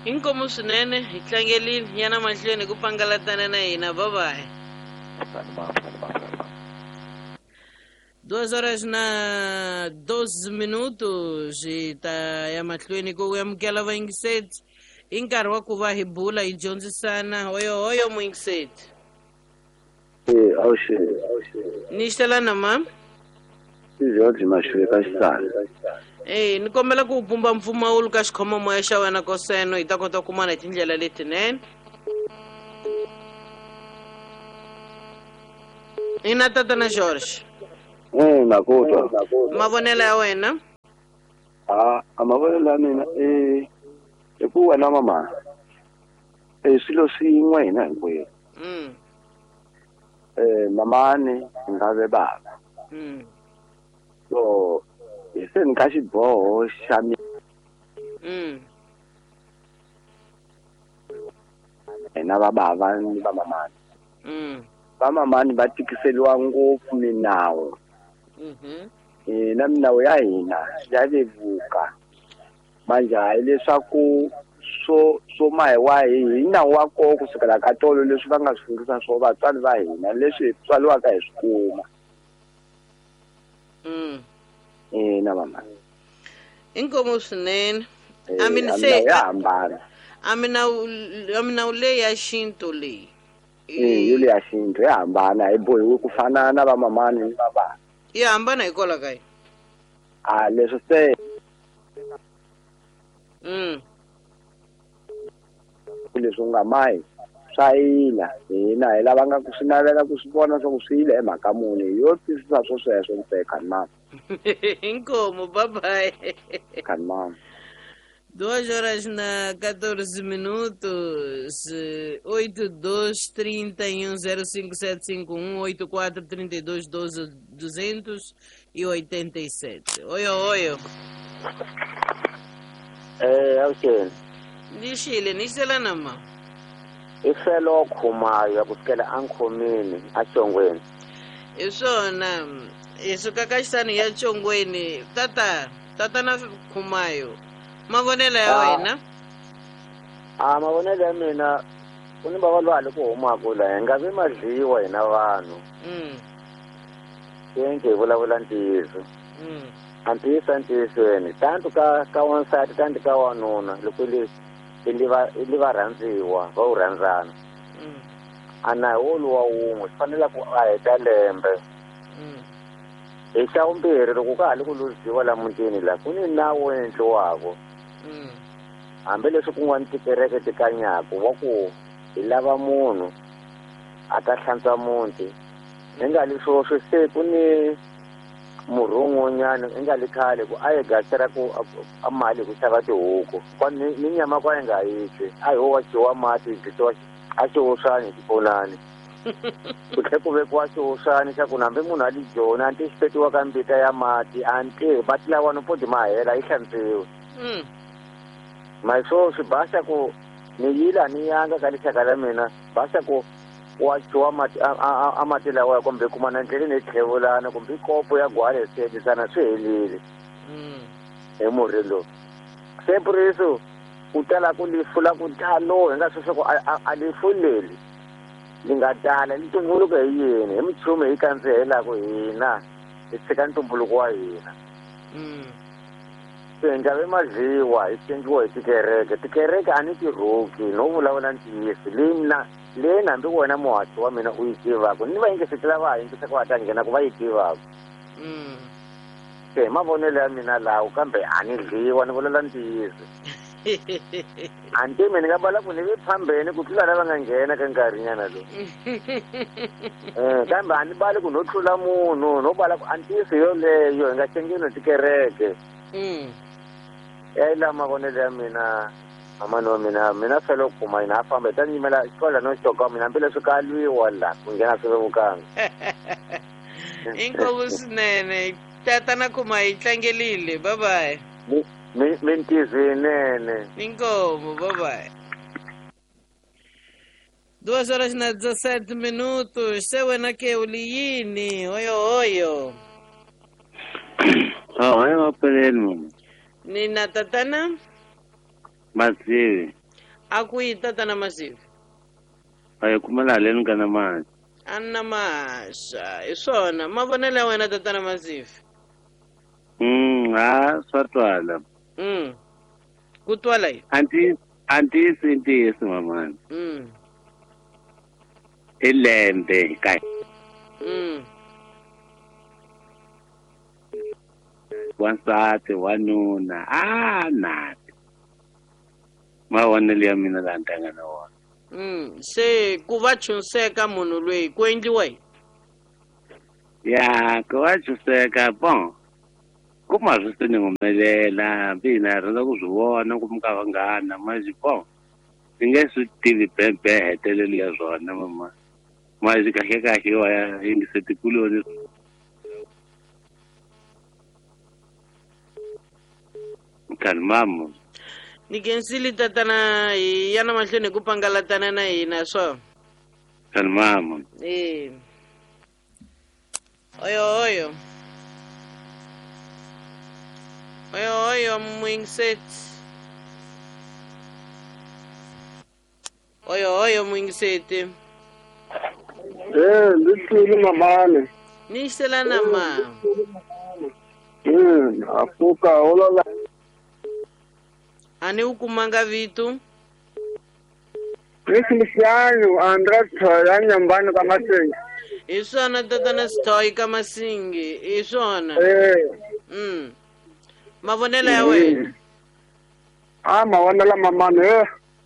Inkomo swinene hi tlangelile yana mahlweni ku pangalatana na hina babaye. 2 horas na 12 minutos hi ta ya mahlweni ku amukela vayingiseti hi nkarhi wa ku va hi bula hi dyondzisana hoyo muyingiseti. Awuxe. Ni xitelana mama? George Mashwe ka Xisana. Ni kombela ku pumba mpfumawulo ka xikhomomoya xa wena koseno hi ta kota ku kumana hi tindlela letinene. Ina tatana George. Nakutwa. Mavonelo ya wena? Mavonelo ya mina i ku wena mama. Swilo swin'we hina hinkwerhu. Mamani ngabe baba. So hi se ni ka xiboho xa na va bava ni va mamani. Va mamani va tikiseliwa ngopfu minawu. Na minawu ya hina ya vevuka manje hayi leswaku swo mahiwa hi nawu wa koho kusukela ka tolo leswi va nga swi fundisa swo vatswari va hina leswi hi tswaliwaka hi swi kuma. Na mama. Inkomo swinene. Ya hambana. Aminawu leyi ya xintu leyi. Yule ya xintu ya hambana hi bohiwe ku fana na va mamani ni va bava. Ya hambana hikwalaho ka yini? Leswi se leswi nga mahi swa yila hina hi lava nga ku swi navela ku swi vona swa ku swi yile hi mhaka muni hi yo twisisa swo sweswo ntsena khani mama. Inkomo babaye. Khani mama. 2 horas na 14 minutos, 82310575 84321287. Oyo. Awuxeni. Ndixile ni xitelana ma? I felo khumayo kusukela ankhomini axongweni. Hi swona hi suka ka xisani ya Chongweni. Tatana Khumayo, mavonelo ya wena? Mavonelo ya mina ku ni vavalwali ku humaka la hi nga vi madliwa hina vanhu. Ke vulavula ntiyiso. Antiyisweni tanto ka wansati tanto ka wanuna loko li va rhandziwa va wu rhandzana. Ana wolu wa wun'we swi fanele ku a heta lembe. Hi xa vumbirhi loko ka ha li ku luziwa la mutini la ku ni nawu endliwako. Hambileswi kun'wana tikereke ti kanyaku wa ku hi lava munhu a ta hlantswa muti. Hi nga li swoswo se ku ni murhi wun'wanyana i nga li khale ku a hi gasera ku a mali ku xava tihuku ni nyama kwa yi nga yitwi a hi wo wa chiwa mati bitiwa a xihoxani hi tiponani ku tlhe ku vekiwa xihoxani xa ku hambi munhu a li joni anti xi petiwa ka mbita ya mati anti mati lawa no poti ma hela yi hlantswiwi. Ma hi swo swi basa ku ni yila ni yanga ka lixaka la mina basa ku wa chiwa mati lawa kumbe kuma na ndleleni hi tlhevulana kumbe kopo ya gwale siyedisana swi helile hi murhi lowu. Se puriso ku tala ku lifula ku talo hi nga sweswo ku a lifuleli li nga tala li tumbuluka hi yini hi michumu hi kandzihelaka hina hi tshika ntumbuluko wa hina. Se hi nga vi madliwa hi tsengiwa hi tikereke a ni tirhuki no vulavula ntiyiso leyi hambi wena muhati wa mina u yi tivaka ni va yingisetela va yingisa ku va ta nghena ku va yi tivaka. Se mavonelo ya mina lawo kambe a ni dliwa ni vulavula ntiyiso. Anti mina ni nga bala ku ni vi phambeni ku tlula lava nga nghena ka nkarhinyana lowu. Kambe a ni bali ku no tlula munhu no bala ku antiyiso yoleyo hi nga xengeni tikereke. La mavonelo ya mina mamani wa mina felo kuma hina a famba hi ta nyimela xikola no xoka mina hambileswi ka lwiwa la ku nghena swi vevukanga. Inkomo swinene. Tatana Khumayo hi tlangelile. Bye. Mintizwinene. Inkomo bye. 2 horas na 17 minutos. Se wena ke uli yini? Hoyo. Hayi ngapheleli mina. Nina tatana? Mazivi. Akui tatana Masivi. Ay kumalaleni kana manje. Anna masha. Isona. Mavonele ya wena tatana Masivi. Swa twala. Kutwala yi. Antisi mamani. Ilembe kai. Wansati wanuna nati. Mavonele ya mina la ntangana wona. Se ku va chunseka munhu loyi ku endliwa yi. Ya ku va chunseka bon. Kuma swi ni ngumelela bina rhandza ku swi vona ku muka vanghana maji bon. Ni nge swi tivi bebe heteleli ya swona mama. Maji kahle wa ya yingiseti kuloni. Kalmamo. Ni kensili tatana yana mahlweni ku pangalatana na hina swo. Kalmamo. Oyo muingiset. Oyo muingiseti. Ndithini mamane. Nishelana ma. Afuka olola. Ani ukumanga vitu? Kristiano Andra thola nyambani kama sengi. Isona tatana stoi kama singi. Isona. Mavonela ya wena. Mavonela mamane.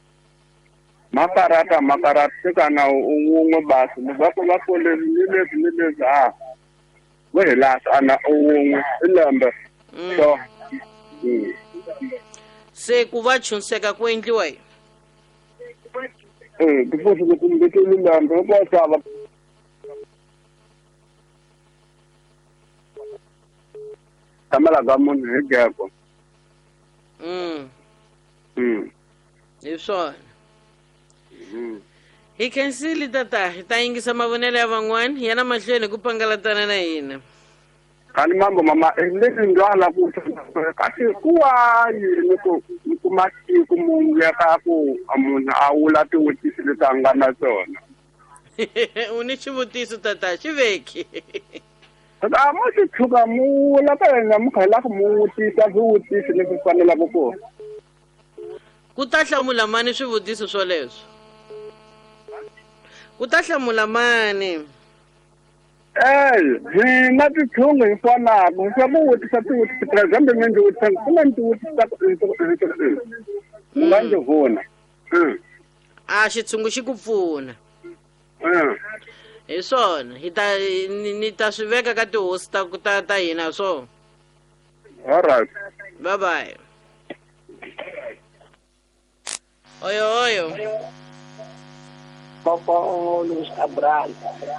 Makarata kana unwe basi. Muvako nilezi Wehelasa ana unwe ilembe. So. Se ku va chunseka ku endliwa yi. Kufuthi kumbeke ilembe kwasaba. Kamala gamunhu higeko. Isona. Hi kensili tata, hi ta yingisa mavonelo ya van'wani yana mahlweni ku pangalatana na hina. Kani mambo mama lesi ndwala ku kasi kuwa ni ku matiko munhu ya ka ku munhu a wula tiwutisi leti a nga na tona. U ni xivutiso tata xi veki. Mo xi tshuka mu wula ka yena mu khala ku mu wutisa swivutisi leswi fanelaka ku. Ku ta hlamula mani swivutiso swoleswo? Ku ta hlamula mani? Na titshungu hi fanaka swa ku wutisa tiwutisi presidente mi ndzi wutisa kuma ndzi wutisa nga ndzi vona. Xitshungu xi ku pfuna. Hi swona ni ta swi veka ka tihosi ta hina swo. Alright. Bye bye. Oyo. Papa Luis Cabral.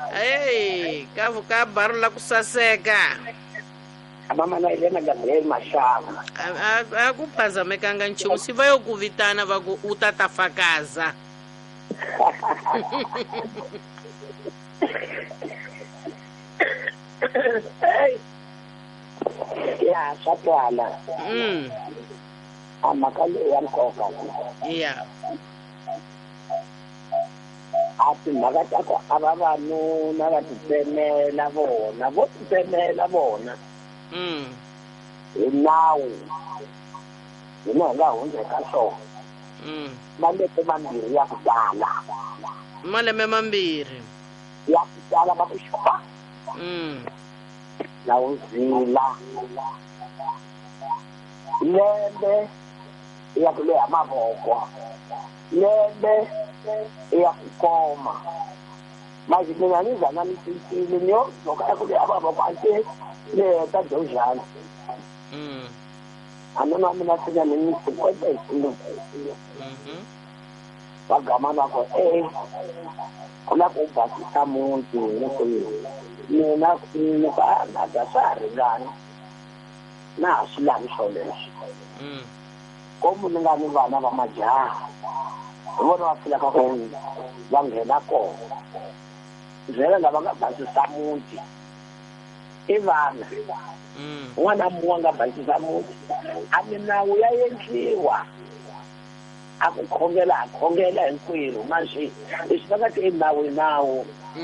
Ka barula ku saseka. Mama na Helena Gabriel Mashava. A ku phazamekanga nchumu si va yo ku vitana va ku u ta tafakaza. Ya satwala. Amakale ya nkoka. Yeah. Ati magatako abavanuna va titsemela vona vo titsemela vona hi nawu hina hi nga hundzeka swona malembe mambirhi ya ku tala malembe mambirhi ya ku tala va ku xupa na uzila lembe ya ku leha mavoko lembe ya kukoma maji mina ni zana ni sisile nyo noka kule ababa kwante le ta dojana anona mina sina ni kwete isindo bagama ko kuna ko basi muntu ngoko mina ni ba na dasari ngani na asilani sholeshi komu ngani vana va majaha vona va filaka ku va nghena kona byela lava nga basisa muti i vana n'wana mun'we nga basisa muti a minawu ya endliwa akukhongela hinkwenu manje leswi va nga ti nawu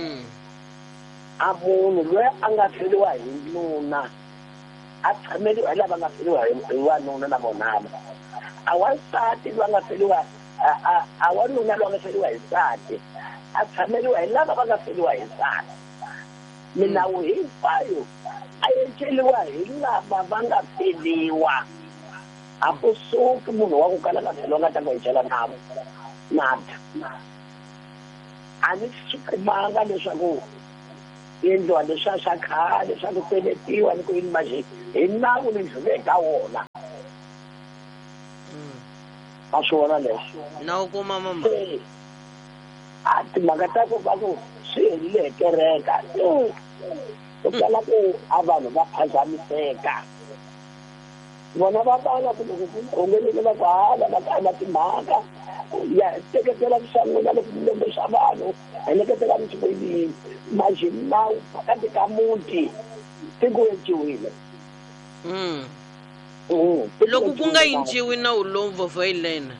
a munhu loyi a nga feriwa hi nuna a tshameliwa hi lava nga feriwa hi wanuna na vonama a wansati loyi a nga feriwa a wanuna loyi a nga feriwa hi nsati a tshameliwa hi lava va nga feriwa hi nsati minawu hinkwayo a enceliwa hi lava va nga feriwa a kusuki munhu wa ku kala nga feriwa nga ta ku encela navo nata a ni swi kumanga leswaku endliwa leswiya swa khale swa ku peletiwa ni ku yini manje hi nawu ni ndlhule ka wona a swi vona leswo nawu kuma mama a timhaka ta ku va ku swi herile hi kereka u kala ku a vanhu va phazamiseka vona va vana ku loko ku khongelile va ku hala va kala timhaka ya teketela vusan'wina loko milembe swa vanhu heleketela mitshikwelini manje nawu phakati ka muti tiko enciwile loko ku nga yinciwi nawu lowu vovhoyilena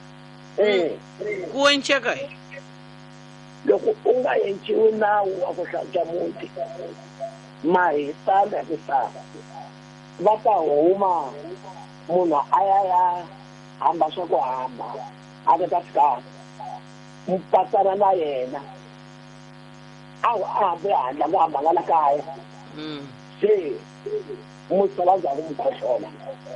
ku enceka loko u nga yenciwi nawu wa ku hlantswa muti mahisana hisana va ta huma munhu a ya hamba swa ku hamba a nga ta fika mpatana na yena a hambe handla ku hamba nga la kaya se muti va njhani mukhohlola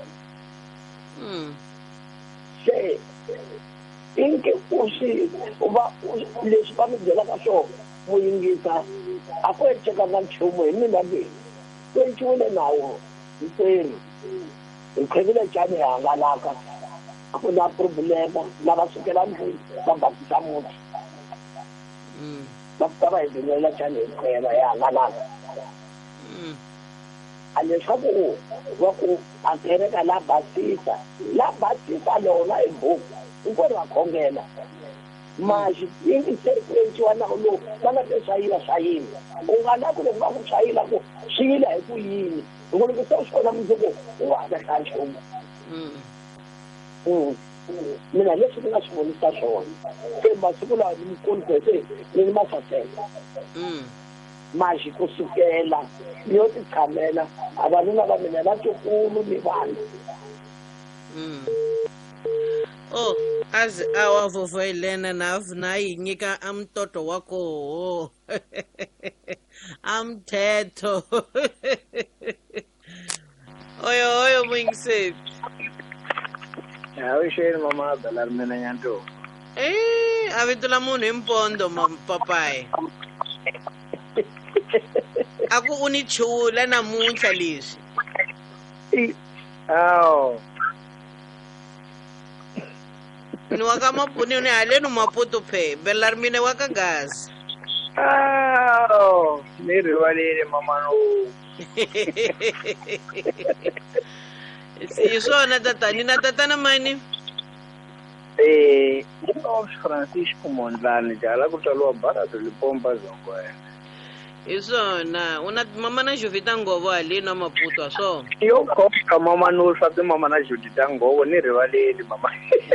se inke leswi va mi byelaka swona mu yingisa a ku encekanga nchumu hi mina leyi ku enciwile nawu hinkwerhu hi khwevile njhani hi hangalaka a ku na problema lava sukela ndlwini va bakisa muti va fika va hi bilela njhani hi khweva hi hangalaka a leswaku va ku a kereka la basisa lona hi buku hinkwenu va khongela manje yingi se ku enciwa nawu lowu va nga te swayila u nga na ku loko va ku swayila ku swi yila hi ku yini loko loko se u swi kona mundzuku u nga ha ta hlaya nchumu mina leswi ni nga swi vonisa swona se masiku lawa ni mukoni se ni ni masaseka manje kusukela ni yo ti tshamela a vanuna va mina vatukulu ni vana oh azi awa vovhoyilena na yi nyika amtoto wako amthetho oyo muyingiseli Awixeni mama Belar mina nyanto. A vito la munhu hi mpondo papai. Aku uni chula namuntlha leswi. Aw. Ni waka mapuni ni haleni maputo phe Belar mina waka gas. Aw, ni rivalile mama no. Isona tata nina tata na mani Francisco Mondlane jala kutaliwa Barato Lipomba Zongwe isona una mama na Juvita Ngovo alina maputo aso yo koka mama no sabe mama na Juvita Ngovo ni rivaleli mama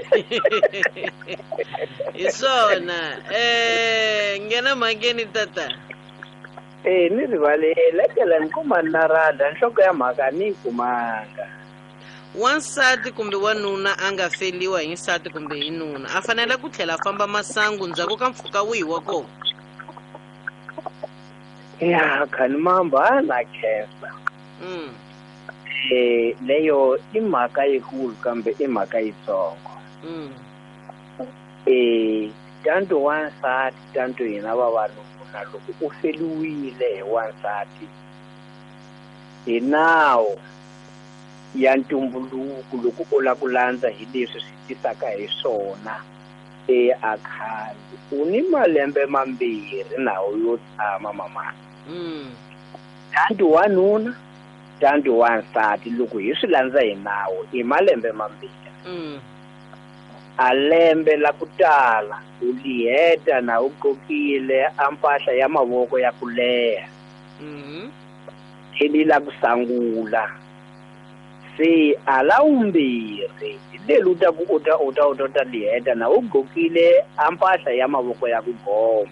isona ngena mageni tata ni rivalele kela nkuma narada nhloko ya mhaka ni kumanga wansati kumbe wanuna a nga feliwa hi nsati kumbe hi nuna a fanele ku tlhela famba masangu ndzhaku ka mpfhuka wihi wa kona ya khani mamba na khensa leyo i mhaka yikulu kambe i mhaka yitsongo tanto wansati tanto hina vavanuna loko u feliwile hi wansati hi nawu ya ntumbuluko loko u la ku landza hi leswi swi tisaka hi swona akhali u ni malembe mambirhi nawu yo tshama mamana tanto wanuna tanto wansati loko hi swi landza hi nawu i malembe mambirhi a lembe la ku tala u liheta na u kokile a mpahla ya mavoko ya ku leha la ku sangula se alawumbirhi lelu ta ku u ta liheta na u gokile a mpahla ya mavoko ya ku goma.